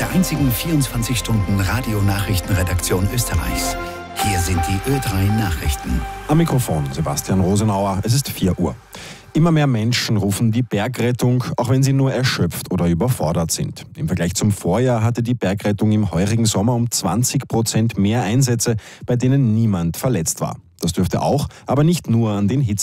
der einzigen 24-Stunden-Radio-Nachrichtenredaktion Österreichs. Hier sind die Ö3 Nachrichten. Am Mikrofon Sebastian Rosenauer. Es ist 4 Uhr. Immer mehr Menschen rufen die Bergrettung, auch wenn sie nur erschöpft oder überfordert sind. Im Vergleich zum Vorjahr hatte die Bergrettung im heurigen Sommer um 20% mehr Einsätze, bei denen niemand verletzt war. Das dürfte auch, aber nicht nur an den